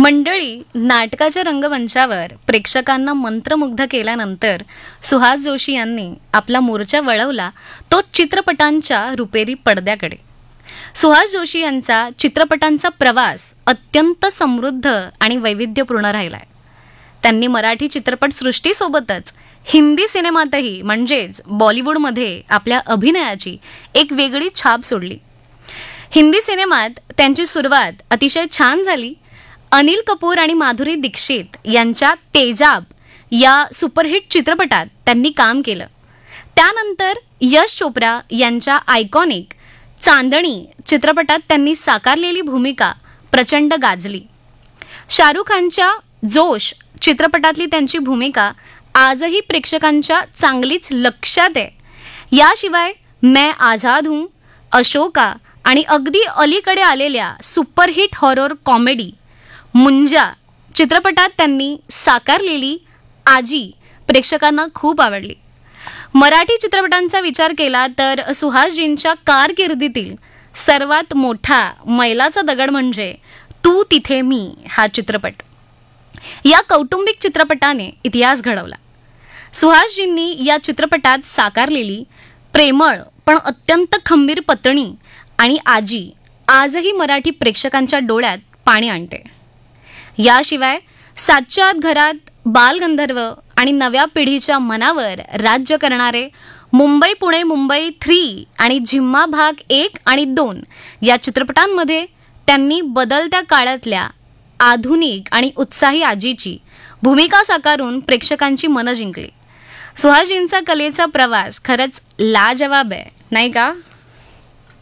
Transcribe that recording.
मंडळी, नाटकाच्या रंगमंचावर प्रेक्षकांना मंत्रमुग्ध केल्यानंतर सुहास जोशी यांनी आपला मोर्चा वळवला तो चित्रपटांच्या रुपेरी पडद्याकडे. सुहास जोशी यांचा चित्रपटांचा प्रवास अत्यंत समृद्ध आणि वैविध्यपूर्ण राहिलाय. त्यांनी मराठी चित्रपटसृष्टीसोबतच हिंदी सिनेमातही म्हणजेच बॉलिवूडमध्ये आपल्या अभिनयाची एक वेगळी छाप सोडली. हिंदी सिनेमात त्यांची सुरुवात अतिशय छान झाली. अनिल कपूर आणि माधुरी दीक्षित यांच्या तेजाब या सुपरहिट चित्रपटात त्यांनी काम केलं. त्यानंतर यश चोप्रा यांच्या आयकॉनिक चांदणी चित्रपटात त्यांनी साकारलेली भूमिका प्रचंड गाजली. शाहरुख खानच्या जोश चित्रपटातली त्यांची भूमिका आजही प्रेक्षकांच्या चांगलीच लक्षात आहे. याशिवाय मैं आझाद हूं, अशोका आणि अगदी अलीकडे आलेल्या सुपरहिट हॉरर कॉमेडी मुंजा चित्रपटात त्यांनी साकारलेली आजी प्रेक्षकांना खूप आवडली. मराठी चित्रपटांचा विचार केला तर सुहासजींच्या कारकिर्दीतील सर्वात मोठा मैलाचा दगड म्हणजे तू तिथे मी हा चित्रपट. या कौटुंबिक चित्रपटाने इतिहास घडवला. सुहासजींनी या चित्रपटात साकारलेली प्रेमळ पण अत्यंत खंबीर पत्नी आणि आजी आजही मराठी प्रेक्षकांच्या डोळ्यात पाणी आणते. याशिवाय सातच्या आत घरात, बालगंधर्व आणि नव्या पिढीच्या मनावर राज्य करणारे मुंबई पुणे मुंबई 3 आणि झिम्मा भाग 1 आणि 2 या चित्रपटांमध्ये त्यांनी बदलत्या काळातल्या आधुनिक आणि उत्साही आजीची भूमिका साकारून प्रेक्षकांची मनं जिंकली. सुहासजींचा कलेचा प्रवास खरंच लाजवाब आहे, नाही का?